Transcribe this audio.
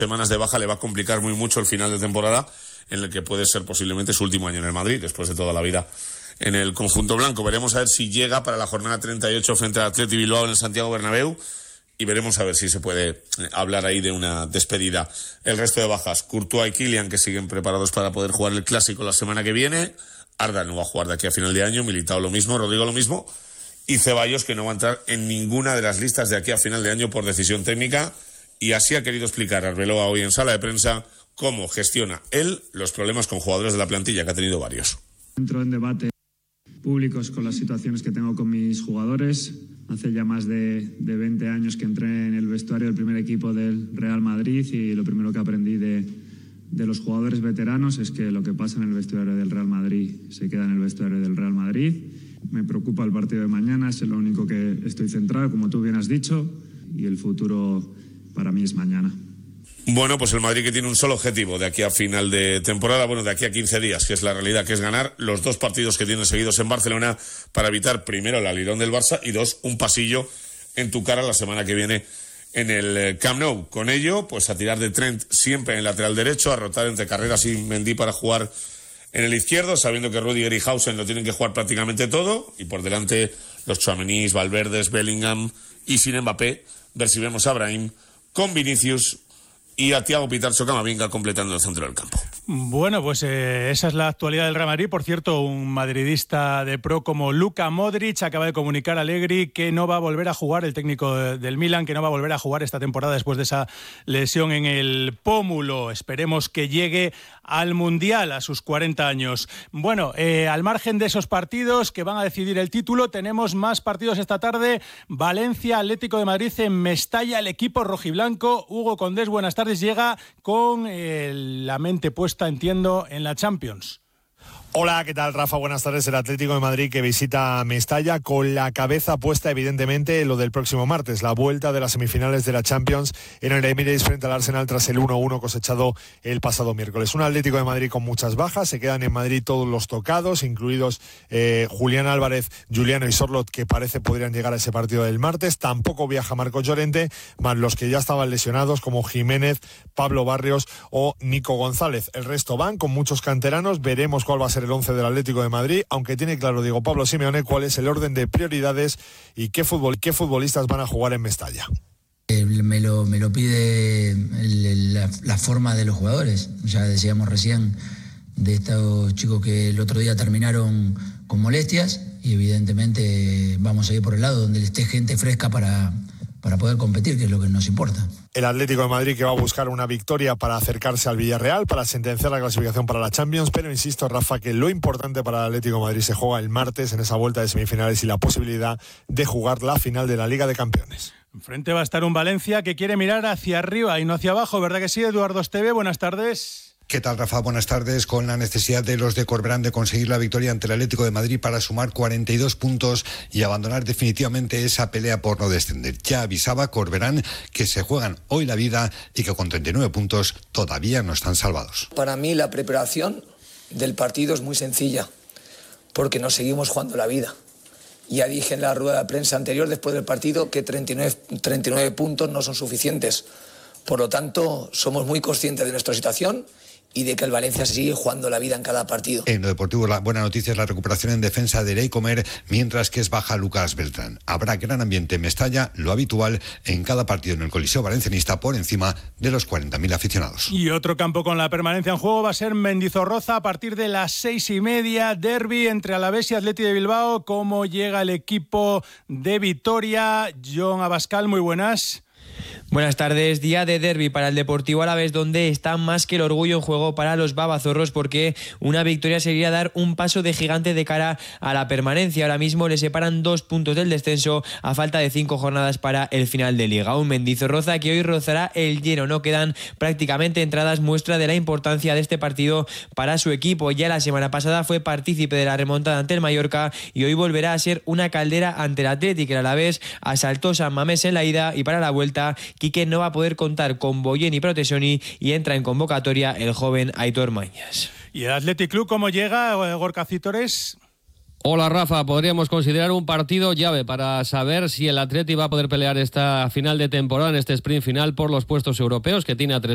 semanas de baja le va a complicar muy mucho el final de temporada, en el que puede ser posiblemente su último año en el Madrid, después de toda la vida en el conjunto blanco. Veremos a ver si llega para la jornada 38 frente al Athletic Bilbao en el Santiago Bernabéu, y veremos a ver si se puede hablar ahí de una despedida. El resto de bajas, Courtois y Kylian, que siguen preparados para poder jugar el Clásico la semana que viene. Arda no va a jugar de aquí a final de año, Militao lo mismo, Rodrigo lo mismo, y Ceballos, que no va a entrar en ninguna de las listas de aquí a final de año por decisión técnica. Y así ha querido explicar Arbeloa hoy en sala de prensa cómo gestiona él los problemas con jugadores de la plantilla, que ha tenido varios. Entro en debate públicos con las situaciones que tengo con mis jugadores. Hace ya más de 20 años que entré en el vestuario del primer equipo del Real Madrid, y lo primero que aprendí de los jugadores veteranos es que lo que pasa en el vestuario del Real Madrid se queda en el vestuario del Real Madrid. Me preocupa el partido de mañana, es lo único que estoy centrado, como tú bien has dicho, y el futuro para mí es mañana. Bueno, pues el Madrid, que tiene un solo objetivo de aquí a final de temporada, bueno, de aquí a 15 días, que es la realidad, que es ganar los 2 partidos que tienen seguidos en Barcelona para evitar, primero, el alirón del Barça, y 2, un pasillo en tu cara la semana que viene en el Camp Nou. Con ello, pues a tirar de Trent siempre en el lateral derecho, a rotar entre Carreras y Mendy para jugar en el izquierdo, sabiendo que Rüdiger y Hausen lo tienen que jugar prácticamente todo, y por delante los Tchouaménis, Valverdes, Bellingham, y sin Mbappé, ver si vemos a Brahim con Vinicius y a Thiago Pitarso Camavinga completando el centro del campo. Bueno, pues esa es la actualidad del Real Madrid. Por cierto, un madridista de pro como Luka Modric acaba de comunicar a Allegri que no va a volver a jugar, el técnico del Milan, que no va a volver a jugar esta temporada después de esa lesión en el pómulo. Esperemos que llegue al Mundial a sus 40 años. Bueno, al margen de esos partidos que van a decidir el título, tenemos más partidos esta tarde. Valencia, Atlético de Madrid en Mestalla, el equipo rojiblanco. Hugo Condés, buenas tardes. Llega con la mente puesta, entiendo, en la Champions. Hola, ¿qué tal, Rafa? Buenas tardes. El Atlético de Madrid, que visita Mestalla con la cabeza puesta, evidentemente, en lo del próximo martes, la vuelta de las semifinales de la Champions en el Emirates frente al Arsenal tras el 1-1 cosechado el pasado miércoles. Un Atlético de Madrid con muchas bajas, se quedan en Madrid todos los tocados, incluidos Julián Álvarez, Juliano y Sorloth, que parece podrían llegar a ese partido del martes. Tampoco viaja Marcos Llorente, más los que ya estaban lesionados como Jiménez, Pablo Barrios o Nico González. El resto van con muchos canteranos. Veremos cuál va a ser el 11 del Atlético de Madrid, aunque tiene claro Diego Pablo Simeone cuál es el orden de prioridades y qué futbolistas van a jugar en Mestalla. Me lo pide la forma de los jugadores. Ya decíamos recién de estos chicos que el otro día terminaron con molestias, y evidentemente vamos a ir por el lado donde esté gente fresca para poder competir, que es lo que nos importa. El Atlético de Madrid, que va a buscar una victoria para acercarse al Villarreal, para sentenciar la clasificación para la Champions, pero insisto, Rafa, que lo importante para el Atlético de Madrid se juega el martes en esa vuelta de semifinales y la posibilidad de jugar la final de la Liga de Campeones. Enfrente va a estar un Valencia que quiere mirar hacia arriba y no hacia abajo, ¿verdad que sí, Eduardo Esteve? Buenas tardes. ¿Qué tal, Rafa? Buenas tardes. Con la necesidad de los de Corberán de conseguir la victoria ante el Atlético de Madrid para sumar 42 puntos y abandonar definitivamente esa pelea por no descender. Ya avisaba Corberán que se juegan hoy la vida y que con 39 puntos todavía no están salvados. Para mí la preparación del partido es muy sencilla, porque nos seguimos jugando la vida. Ya dije en la rueda de prensa anterior, después del partido, que 39 puntos no son suficientes. Por lo tanto, somos muy conscientes de nuestra situación y de que el Valencia se sigue jugando la vida en cada partido. En lo deportivo, la buena noticia es la recuperación en defensa de Erey Comer, mientras que es baja Lucas Beltrán. Habrá gran ambiente en Mestalla, lo habitual en cada partido en el Coliseo Valencianista, por encima de los 40.000 aficionados. Y otro campo con la permanencia en juego va a ser Mendizorroza a partir de las 6:30, derbi entre Alavés y Athletic de Bilbao. ¿Cómo llega el equipo de Vitoria? Jon Abascal, muy buenas. Buenas tardes, día de derbi para el Deportivo Alavés, donde está más que el orgullo en juego para los babazorros, porque una victoria sería dar un paso de gigante de cara a la permanencia. Ahora mismo le separan 2 puntos del descenso a falta de 5 jornadas para el final de Liga. Un Mendizorroza que hoy rozará el lleno, no quedan prácticamente entradas, muestra de la importancia de este partido para su equipo. Ya la semana pasada fue partícipe de la remontada ante el Mallorca y hoy volverá a ser una caldera ante el Athletic. El Alavés asaltó San Mamés en la ida y para la vuelta Quique no va a poder contar con Boyen y Protesoni y entra en convocatoria el joven Aitor Mañas. ¿Y el Athletic Club cómo llega, Gorka Cítores? Hola, Rafa. Podríamos considerar un partido llave para saber si el Athletic va a poder pelear esta final de temporada, en este sprint final por los puestos europeos, que tiene a 3